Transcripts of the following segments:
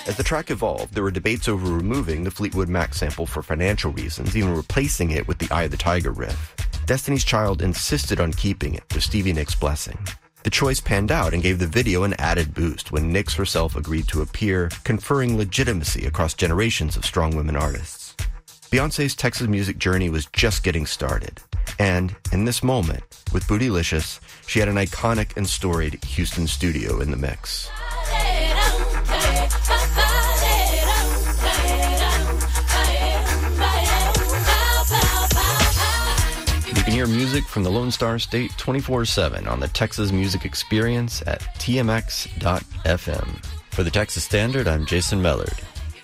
As the track evolved, there were debates over removing the Fleetwood Mac sample for financial reasons, even replacing it with the Eye of the Tiger riff. Destiny's Child insisted on keeping it with Stevie Nicks' blessing. The choice panned out and gave the video an added boost when Nicks herself agreed to appear, conferring legitimacy across generations of strong women artists. Beyoncé's Texas music journey was just getting started. And, in this moment, with Bootylicious, she had an iconic and storied Houston studio in the mix. You can hear music from the Lone Star State 24/7 on the Texas Music Experience at tmx.fm. For the Texas Standard, I'm Jason Mellard.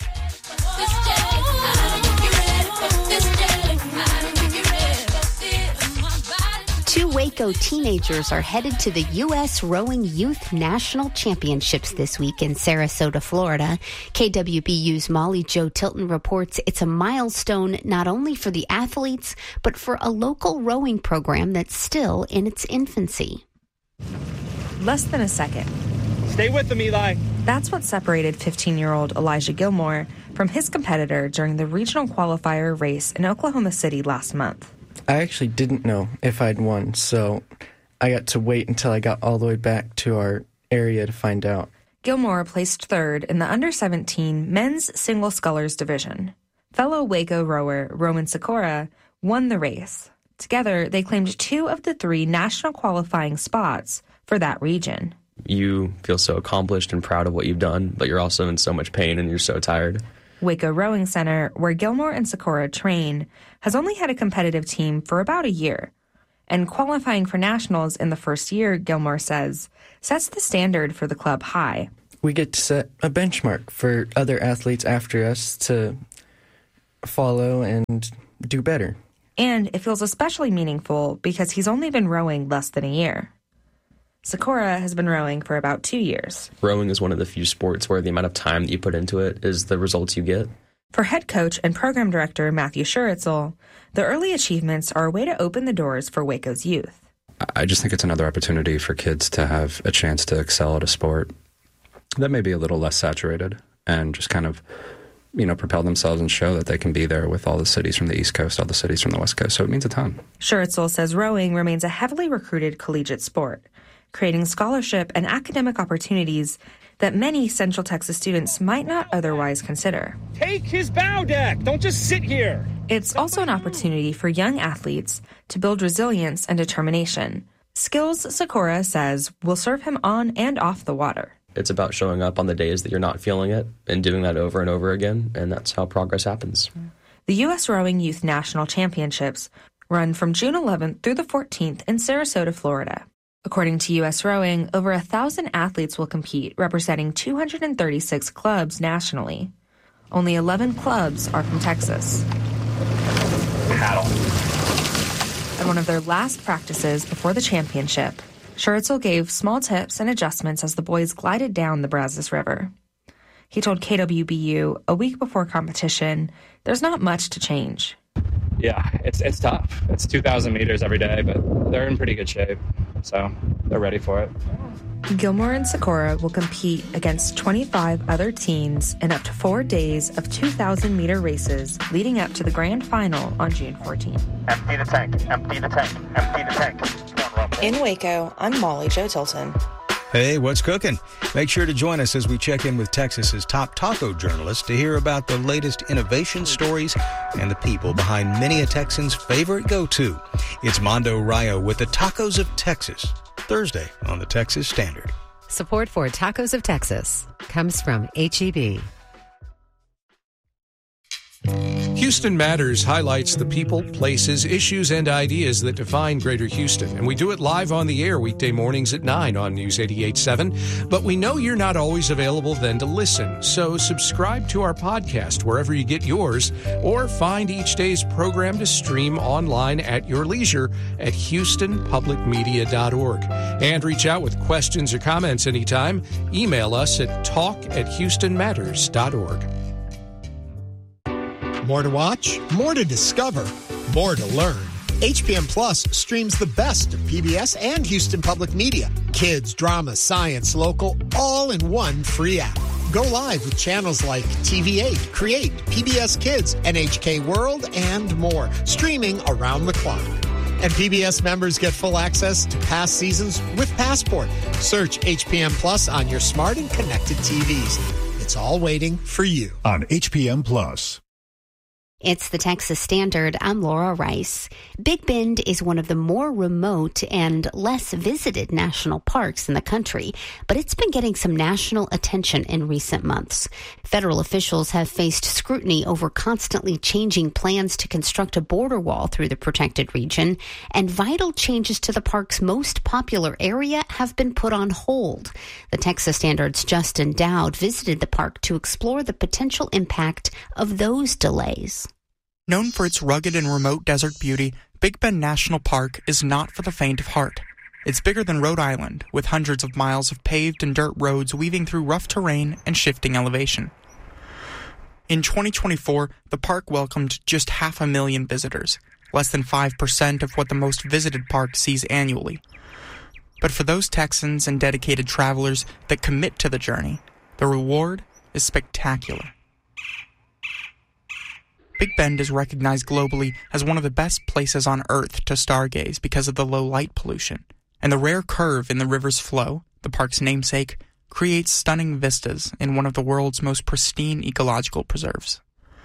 Two Waco teenagers are headed to the U.S. Rowing Youth National Championships this week in Sarasota, Florida. KWBU's Molly Jo Tilton reports it's a milestone not only for the athletes, but for a local rowing program that's still in its infancy. Less than a second. Stay with them, Eli. That's what separated 15-year-old Elijah Gilmore from his competitor during the regional qualifier race in Oklahoma City last month. I actually didn't know if I'd won, so I got to wait until I got all the way back to our area to find out. Gilmore placed third in the under-17 men's single scullers division. Fellow Waco rower Roman Sikora won the race. Together, they claimed 2 of the 3 national qualifying spots for that region. You feel so accomplished and proud of what you've done, but you're also in so much pain and you're so tired. Waco Rowing Center, where Gilmore and Sikora train, has only had a competitive team for about a year. And qualifying for nationals in the first year, Gilmore says, sets the standard for the club high. We get to set a benchmark for other athletes after us to follow and do better. And it feels especially meaningful because he's only been rowing less than a year. Sikora has been rowing for about 2 years. Rowing is one of the few sports where the amount of time that you put into it is the results you get. For head coach and program director Matthew Schuritzel, the early achievements are a way to open the doors for Waco's youth. I just think it's another opportunity for kids to have a chance to excel at a sport that may be a little less saturated and just kind of, propel themselves and show that they can be there with all the cities from the East Coast, all the cities from the West Coast. So it means a ton. Schuritzel says rowing remains a heavily recruited collegiate sport, creating scholarship and academic opportunities that many Central Texas students might not otherwise consider. Take his bow deck. Don't just sit here. It's also an opportunity for young athletes to build resilience and determination, skills Sikora says will serve him on and off the water. It's about showing up on the days that you're not feeling it and doing that over and over again, and that's how progress happens. The U.S. Rowing Youth National Championships run from June 11th through the 14th in Sarasota, Florida. According to U.S. Rowing, over 1,000 athletes will compete, representing 236 clubs nationally. Only 11 clubs are from Texas. Paddle. At one of their last practices before the championship, Schuritzel gave small tips and adjustments as the boys glided down the Brazos River. He told KWBU a week before competition, there's not much to change. Yeah, it's tough. It's 2,000 meters every day, but they're in pretty good shape, so they're ready for it. Gilmore and Sikora will compete against 25 other teams in up to 4 days of 2,000-meter races leading up to the grand final on June 14th. Empty the tank, empty the tank, empty the tank. In Waco, I'm Molly Jo Tilton. Hey, what's cooking? Make sure to join us as we check in with Texas's top taco journalists to hear about the latest innovation stories and the people behind many a Texan's favorite go-to. It's Mondo Rayo with the Tacos of Texas, Thursday on the Texas Standard. Support for Tacos of Texas comes from H-E-B. Houston Matters highlights the people, places, issues, and ideas that define Greater Houston. And we do it live on the air weekday mornings at 9 on News 88.7. But we know you're not always available then to listen. So subscribe to our podcast wherever you get yours, or find each day's program to stream online at your leisure at HoustonPublicMedia.org. And reach out with questions or comments anytime. Email us at talk@HoustonMatters.org. More to watch, more to discover, more to learn. HPM Plus streams the best of PBS and Houston Public Media. Kids, drama, science, local, all in one free app. Go live with channels like TV8, Create, PBS Kids, NHK World, and more, streaming around the clock. And PBS members get full access to past seasons with Passport. Search HPM Plus on your smart and connected TVs. It's all waiting for you on HPM Plus. It's the Texas Standard. I'm Laura Rice. Big Bend is one of the more remote and less visited national parks in the country, but it's been getting some national attention in recent months. Federal officials have faced scrutiny over constantly changing plans to construct a border wall through the protected region, and vital changes to the park's most popular area have been put on hold. The Texas Standard's Justin Dowd visited the park to explore the potential impact of those delays. Known for its rugged and remote desert beauty, Big Bend National Park is not for the faint of heart. It's bigger than Rhode Island, with hundreds of miles of paved and dirt roads weaving through rough terrain and shifting elevation. In 2024, the park welcomed just 500,000 visitors, less than 5% of what the most visited park sees annually. But for those Texans and dedicated travelers that commit to the journey, the reward is spectacular. Big Bend is recognized globally as one of the best places on Earth to stargaze because of the low light pollution. And the rare curve in the river's flow, the park's namesake, creates stunning vistas in one of the world's most pristine ecological preserves.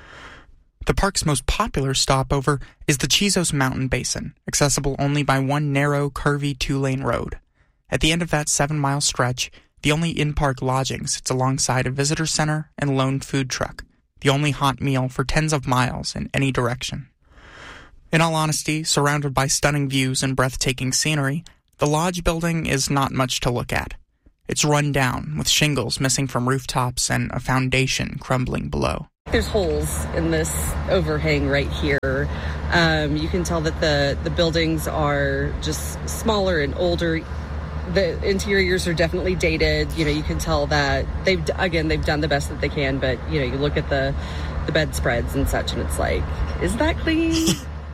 The park's most popular stopover is the Chizos Mountain Basin, accessible only by one narrow, curvy 2-lane road. At the end of that 7-mile stretch, the only in-park lodging sits alongside a visitor center and lone food truck, the only hot meal for tens of miles in any direction. In all honesty, surrounded by stunning views and breathtaking scenery, the lodge building is not much to look at. It's run down, with shingles missing from rooftops and a foundation crumbling below. There's holes in this overhang right here. You can tell that the buildings are just smaller and older. The interiors are definitely dated. You can tell that they've done the best that they can, but you look at the bedspreads and such, and it's like, is that clean?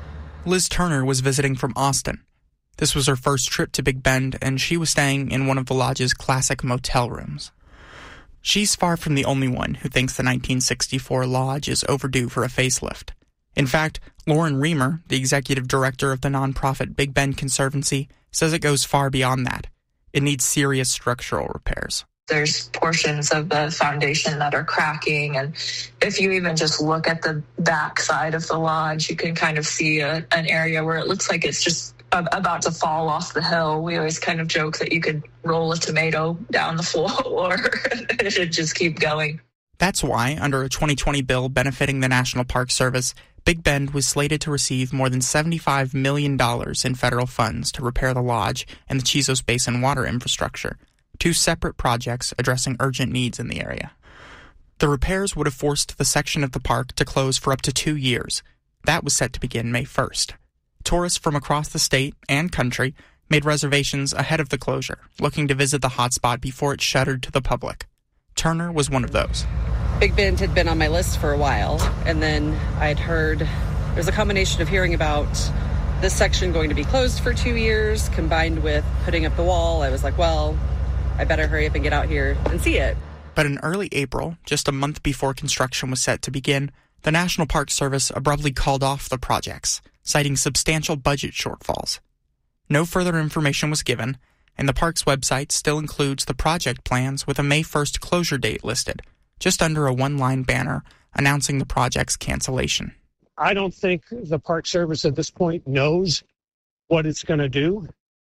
Liz Turner was visiting from Austin. This was her first trip to Big Bend, and she was staying in one of the lodge's classic motel rooms. She's far from the only one who thinks the 1964 lodge is overdue for a facelift. In fact, Lauren Reamer, the executive director of the nonprofit Big Bend Conservancy, says it goes far beyond that. It needs serious structural repairs. There's portions of the foundation that are cracking, and if you even just look at the back side of the lodge, you can kind of see an area where it looks like it's just about to fall off the hill. We always kind of joke that you could roll a tomato down the floor and it should just keep going. That's why, under a 2020 bill benefiting the National Park Service, Big Bend was slated to receive more than $75 million in federal funds to repair the lodge and the Chizos Basin water infrastructure, two separate projects addressing urgent needs in the area. The repairs would have forced the section of the park to close for up to 2 years. That was set to begin May 1st. Tourists from across the state and country made reservations ahead of the closure, looking to visit the hotspot before it shuttered to the public. Turner was one of those. Big Bend had been on my list for a while, and then I'd heard there's a combination of hearing about this section going to be closed for 2 years, combined with putting up the wall. I was like, well, I better hurry up and get out here and see it. But in early April, just a month before construction was set to begin, the National Park Service abruptly called off the projects, citing substantial budget shortfalls. No further information was given, and the park's website still includes the project plans with a May 1st closure date listed, just under a one-line banner announcing the project's cancellation. I don't think the Park Service at this point knows what it's going to do.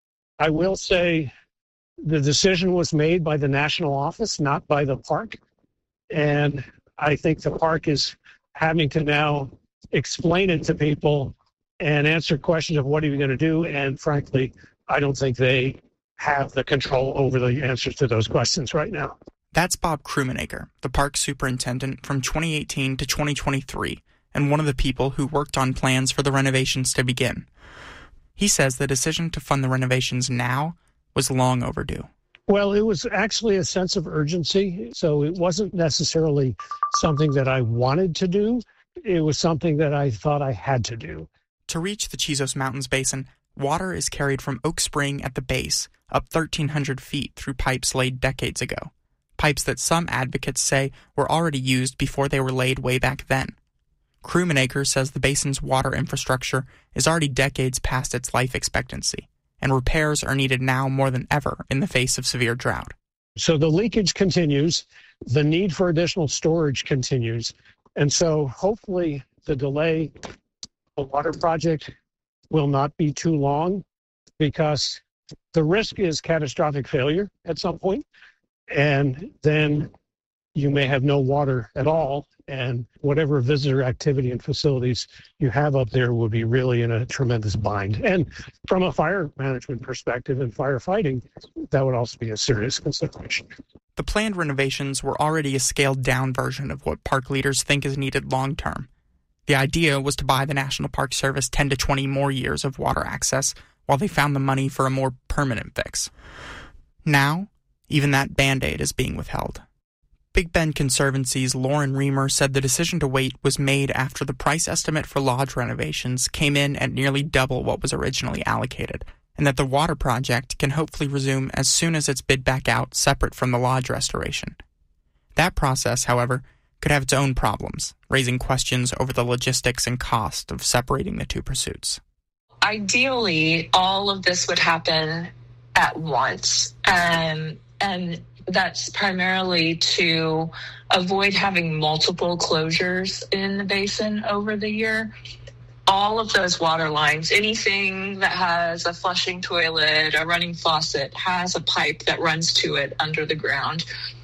I will say the decision was made by the national office, not by the park. And I think the park is having to now explain it to people and answer questions of what are you going to do. And frankly, I don't think they have the control over the answers to those questions right now. That's Bob Krummenacher, the park superintendent from 2018 to 2023, and one of the people who worked on plans for the renovations to begin. He says the decision to fund the renovations now was long overdue. Well, it was actually a sense of urgency, so it wasn't necessarily something that I wanted to do. It was something that I thought I had to do. To reach the Chizos Mountains Basin, water is carried from Oak Spring at the base, up 1,300 feet through pipes laid decades ago. pipes that some advocates say were already used before they were laid way back then. Krummenacher says the basin's water infrastructure is already decades past its life expectancy, and repairs are needed now more than ever in the face of severe drought. So the leakage continues, the need for additional storage continues, and so hopefully the delay of the water project will not be too long, because the risk is catastrophic failure at some point, and then you may have no water at all, and whatever visitor activity and facilities you have up there will be really in a tremendous bind. And from a fire management perspective and firefighting, that would also be a serious consideration. The planned renovations were already a scaled-down version of what park leaders think is needed long-term. The idea was to buy the National Park Service 10 to 20 more years of water access while they found the money for a more permanent fix. Now, even that Band-Aid is being withheld. Big Bend Conservancy's Lauren Reamer said the decision to wait was made after the price estimate for lodge renovations came in at nearly double what was originally allocated, and that the water project can hopefully resume as soon as it's bid back out separate from the lodge restoration. That process, however, could have its own problems, raising questions over the logistics and cost of separating the two pursuits. Ideally, all of this would happen at once, and that's primarily to avoid having multiple closures in the basin over the year. All of those water lines, anything that has a flushing toilet, a running faucet, has a pipe that runs to it under the ground.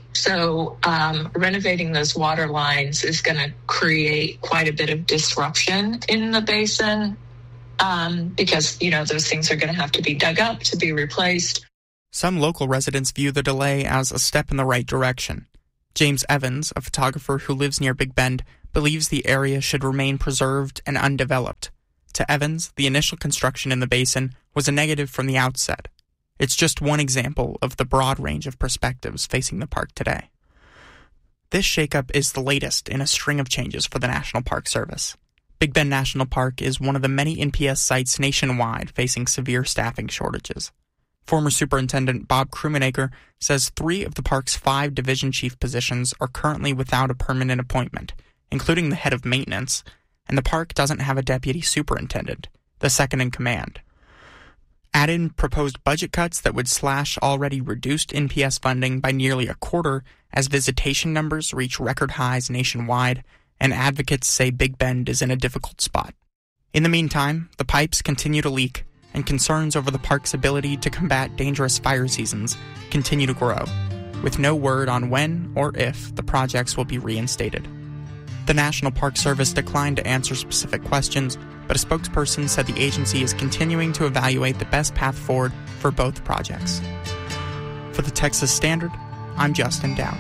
So renovating those water lines is going to create quite a bit of disruption in the basin because, those things are going to have to be dug up to be replaced. Some local residents view the delay as a step in the right direction. James Evans, a photographer who lives near Big Bend, believes the area should remain preserved and undeveloped. To Evans, the initial construction in the basin was a negative from the outset. It's just one example of the broad range of perspectives facing the park today. This shakeup is the latest in a string of changes for the National Park Service. Big Bend National Park is one of the many NPS sites nationwide facing severe staffing shortages. Former Superintendent Bob Krummenacher says 3 of the park's 5 division chief positions are currently without a permanent appointment, including the head of maintenance, and the park doesn't have a deputy superintendent, the second in command. Add in proposed budget cuts that would slash already reduced NPS funding by nearly a quarter as visitation numbers reach record highs nationwide, and advocates say Big Bend is in a difficult spot. In the meantime, the pipes continue to leak, and concerns over the park's ability to combat dangerous fire seasons continue to grow, with no word on when or if the projects will be reinstated. The National Park Service declined to answer specific questions, but a spokesperson said the agency is continuing to evaluate the best path forward for both projects. For the Texas Standard, I'm Justin Dowd.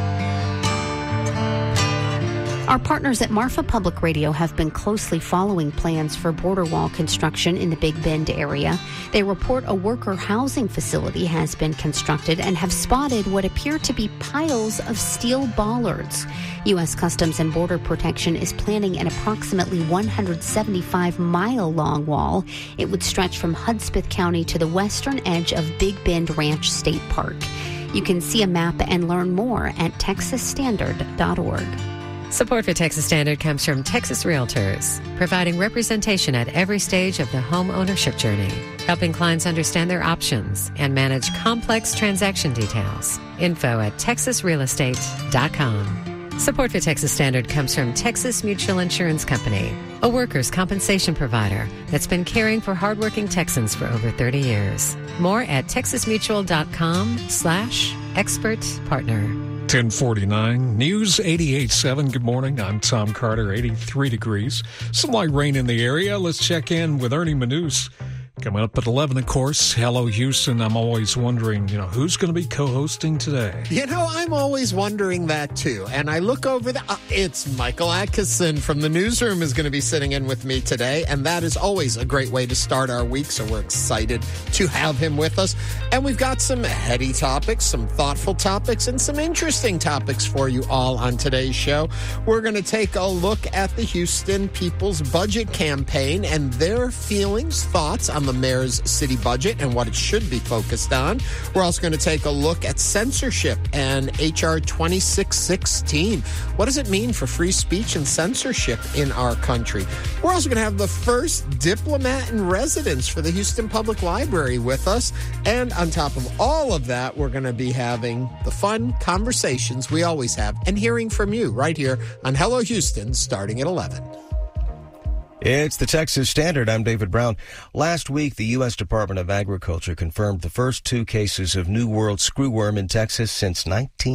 Our partners at Marfa Public Radio have been closely following plans for border wall construction in the Big Bend area. They report a worker housing facility has been constructed and have spotted what appear to be piles of steel bollards. U.S. Customs and Border Protection is planning an approximately 175-mile-long wall. It would stretch from Hudspeth County to the western edge of Big Bend Ranch State Park. You can see a map and learn more at texasstandard.org. Support for Texas Standard comes from Texas Realtors, providing representation at every stage of the home ownership journey, helping clients understand their options and manage complex transaction details. Info at texasrealestate.com. Support for Texas Standard comes from Texas Mutual Insurance Company, a workers' compensation provider that's been caring for hardworking Texans for over 30 years. More at texasmutual.com/expert partner. 1049 News 88.7. Good morning. I'm Tom Carter. 83 degrees. Some light rain in the area. Let's check in with Ernie Manous. Coming up at 11, of course. Hello, Houston. I'm always wondering, who's going to be co-hosting today? I'm always wondering that, too. And I look over it's Michael Atkinson from the newsroom is going to be sitting in with me today. And that is always a great way to start our week. So we're excited to have him with us. And we've got some heady topics, some thoughtful topics, and some interesting topics for you all on today's show. We're going to take a look at the Houston People's Budget Campaign and their feelings, thoughts on the the mayor's city budget and what it should be focused on. We're also going to take a look at censorship and HR 2616. What does it mean for free speech and censorship in our country? We're also going to have the first diplomat in residence for the Houston Public Library with us. And on top of all of that, we're going to be having the fun conversations we always have and hearing from you right here on Hello Houston, starting at 11. It's the Texas Standard. I'm David Brown. Last week, the U.S. Department of Agriculture confirmed the first 2 cases of New World screwworm in Texas since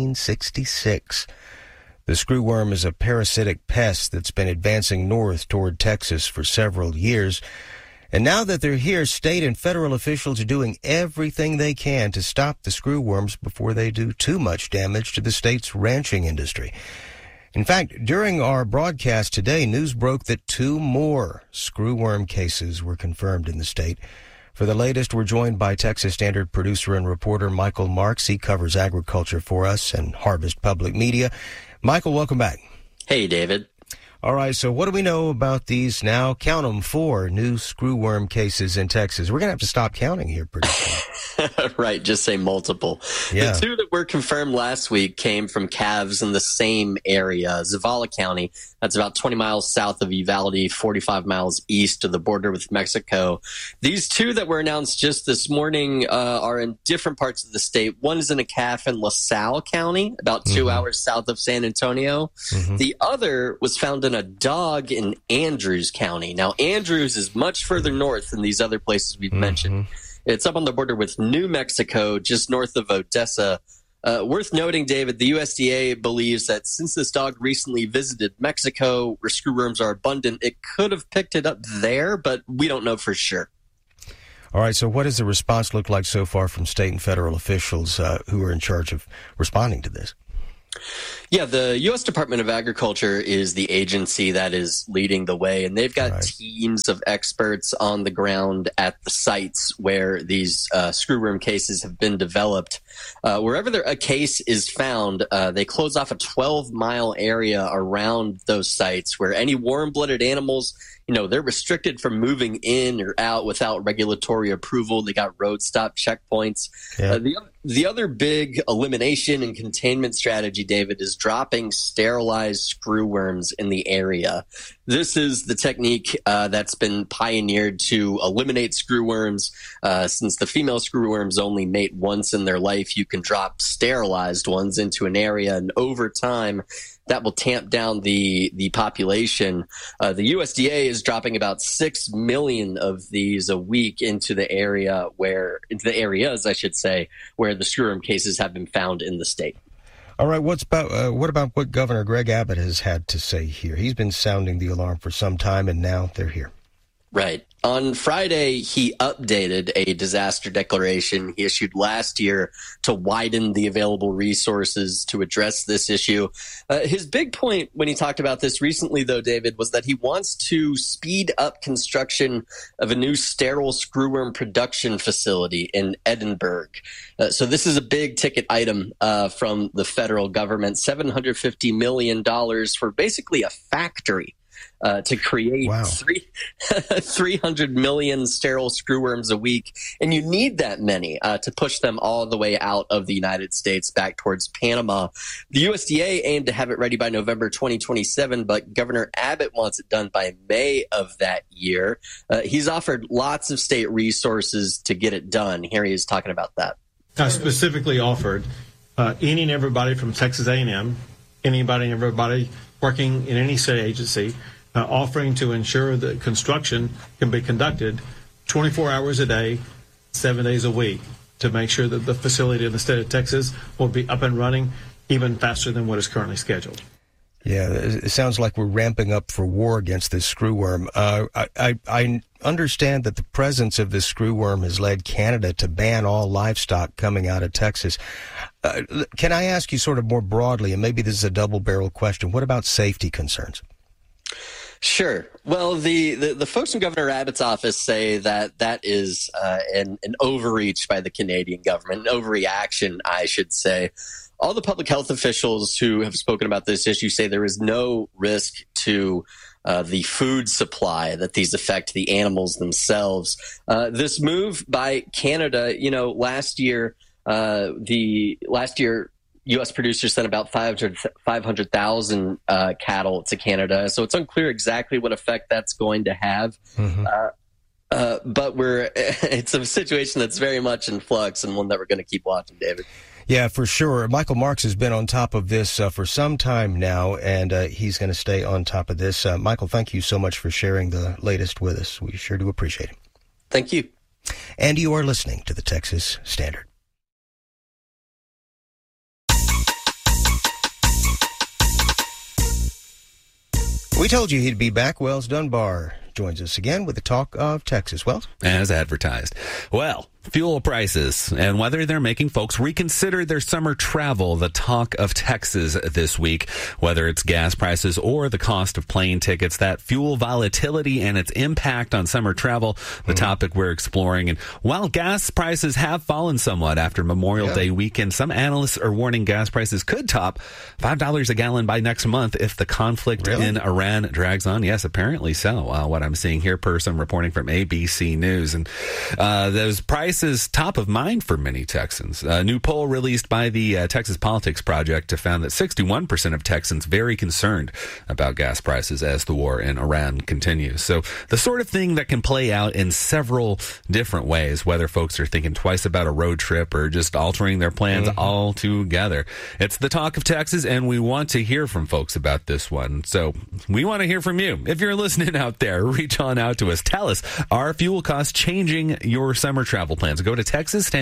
1966. The screwworm is a parasitic pest that's been advancing north toward Texas for several years. And now that they're here, state and federal officials are doing everything they can to stop the screwworms before they do too much damage to the state's ranching industry. In fact, during our broadcast today, news broke that 2 more screwworm cases were confirmed in the state. For the latest, we're joined by Texas Standard producer and reporter Michael Marks. He covers agriculture for us and Harvest Public Media. Michael, welcome back. Hey, David. All right, so what do we know about these now? Count them, 4 new screwworm cases in Texas. We're going to have to stop counting here pretty soon. Right, just say multiple. Yeah. The 2 that were confirmed last week came from calves in the same area, Zavala County. That's about 20 miles south of Uvalde, 45 miles east of the border with Mexico. These 2 that were announced just this morning are in different parts of the state. One is in a calf in LaSalle County, about 2 hours south of San Antonio. The other was found in a dog in Andrews County. Now, Andrews is much further north than these other places we've mentioned. It's up on the border with New Mexico, just north of Odessa. Worth noting, David, the USDA believes that since this dog recently visited Mexico, where screwworms are abundant, it could have picked it up there, but we don't know for sure. All right, so what does the response look like so far from state and federal officials who are in charge of responding to this? Yeah, the U.S. Department of Agriculture is the agency that is leading the way, and they've got teams of experts on the ground at the sites where these screwworm cases have been developed. Wherever a case is found, they close off a 12-mile area around those sites where any warm-blooded animals, they're restricted from moving in or out without regulatory approval. They got road stop checkpoints. Yeah. The other big elimination and containment strategy, David, is dropping sterilized screwworms in the area. This is the technique that's been pioneered to eliminate screwworms. Since the female screwworms only mate once in their life, you can drop sterilized ones into an area, and over time, that will tamp down the population. The USDA is dropping about 6 million of these a week into the areas, I should say, where the screwworm cases have been found in the state. All right, what about what Governor Greg Abbott has had to say here? He's been sounding the alarm for some time, and now they're here. Right. On Friday, he updated a disaster declaration he issued last year to widen the available resources to address this issue. His big point when he talked about this recently, though, David, was that he wants to speed up construction of a new sterile screwworm production facility in Edinburgh. So this is a big ticket item from the federal government, $750 million for basically a factory. To create 300 million sterile screwworms a week. And you need that many to push them all the way out of the United States back towards Panama. The USDA aimed to have it ready by November 2027, but Governor Abbott wants it done by May of that year. He's offered lots of state resources to get it done. Here he is talking about that. I specifically offered any and everybody from Texas A&M, anybody and everybody working in any state agency, offering to ensure that construction can be conducted 24 hours a day, 7 days a week, to make sure that the facility in the state of Texas will be up and running even faster than what is currently scheduled. Yeah, it sounds like we're ramping up for war against this screwworm. I understand that the presence of this screwworm has led Canada to ban all livestock coming out of Texas. Can I ask you sort of more broadly, and maybe this is a double-barrel question, what about safety concerns? Sure. Well, the folks in Governor Abbott's office say that is an overreach by the Canadian government, an overreaction, I should say. All the public health officials who have spoken about this issue say there is no risk to the food supply, that these affect the animals themselves. This move by Canada, last year, U.S. producers sent about 500,000 cattle to Canada. So it's unclear exactly what effect that's going to have. Mm-hmm. But it's a situation that's very much in flux and one that we're going to keep watching, David. Yeah, for sure. Michael Marks has been on top of this for some time now, and he's going to stay on top of this. Michael, thank you so much for sharing the latest with us. We sure do appreciate it. Thank you. And you are listening to the Texas Standard. We told you he'd be back. Wells Dunbar joins us again with the talk of Texas. Wells? As advertised. Well, fuel prices and whether they're making folks reconsider their summer travel. The talk of Texas this week, whether it's gas prices or the cost of plane tickets, that fuel volatility and its impact on summer travel, the topic we're exploring. And while gas prices have fallen somewhat after Memorial Day weekend, some analysts are warning gas prices could top $5 a gallon by next month if the conflict in Iran drags on. Yes, apparently so. What I'm seeing here per some reporting from ABC News. And those prices top of mind for many Texans. A new poll released by the Texas Politics Project found that 61% of Texans very concerned about gas prices as the war in Iran continues. So the sort of thing that can play out in several different ways, whether folks are thinking twice about a road trip or just altering their plans altogether. It's the talk of Texas, and we want to hear from folks about this one. So we want to hear from you. If you're listening out there, reach on out to us. Tell us, are fuel costs changing your summer travel plans? Go to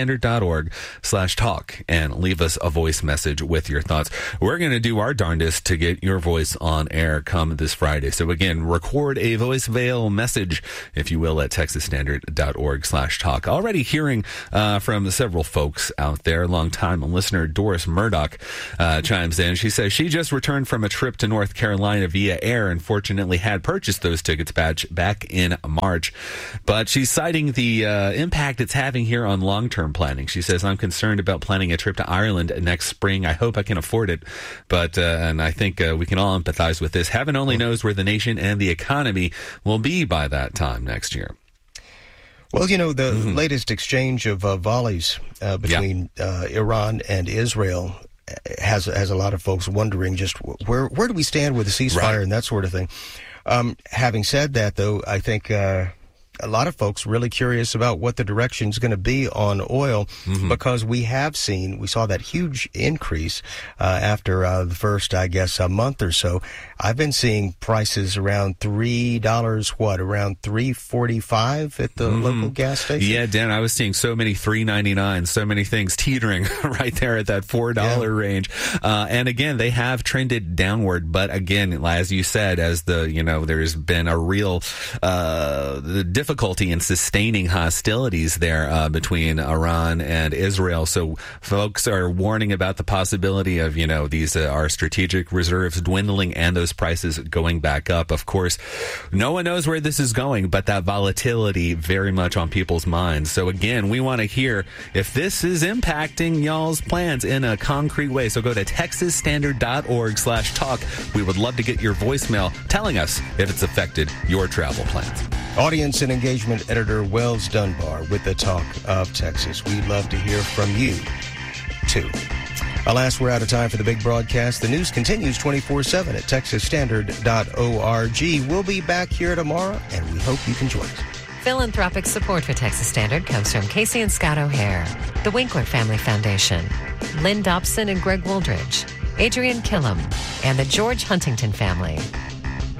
texasstandard.org/talk and leave us a voice message with your thoughts. We're going to do our darndest to get your voice on air come this Friday. So again, record a voicemail message, if you will, at texasstandard.org/talk. Already hearing from several folks out there. Longtime listener Doris Murdoch chimes in. She says she just returned from a trip to North Carolina via air and fortunately had purchased those tickets back in March. But she's citing the impact it's having here on long-term planning. She says, I'm concerned about planning a trip to Ireland next spring. I hope I can afford it. But, and I think we can all empathize with this. Heaven only knows where the nation and the economy will be by that time next year. Well, the latest exchange of volleys between Iran and Israel has a lot of folks wondering just where do we stand with the ceasefire and that sort of thing. Having said that, though, I think a lot of folks really curious about what the direction is going to be on oil because we saw that huge increase after the first, I guess, a month or so. I've been seeing prices around $3, around $3.45 at the local gas station. Yeah, Dan, I was seeing so many $3.99, so many things teetering right there at that $4 range. And again, they have trended downward, but again, as you said, as there's been a real difficulty in sustaining hostilities there between Iran and Israel. So folks are warning about the possibility of, these our strategic reserves dwindling and those prices going back up. Of course, no one knows where this is going, but that volatility very much on people's minds. So again, we want to hear if this is impacting y'all's plans in a concrete way. So go to texasstandard.org/talk. We would love to get your voicemail telling us if it's affected your travel plans. Audience and engagement editor Wells Dunbar with the talk of Texas. We'd love to hear from you, too. Alas, we're out of time for the big broadcast. The news continues 24/7 at texasstandard.org. We'll be back here tomorrow, and we hope you can join us. Philanthropic support for Texas Standard comes from Casey and Scott O'Hare, the Winkler Family Foundation, Lynn Dobson and Greg Wooldridge, Adrian Killam, and the George Huntington family.